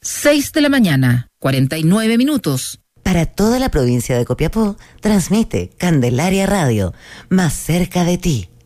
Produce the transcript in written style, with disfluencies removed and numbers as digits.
6 de la mañana, 49 minutos. Para toda la provincia de Copiapó, transmite Candelaria Radio, más cerca de ti.